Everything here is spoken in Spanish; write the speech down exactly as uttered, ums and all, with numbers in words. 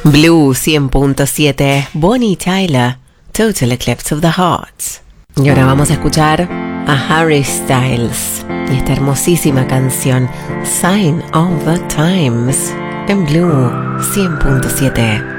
Blue cien punto siete, Bonnie Tyler, Total Eclipse of the Heart. Y ahora vamos a escuchar a Harry Styles y esta hermosísima canción Sign of the Times en Blue cien punto siete.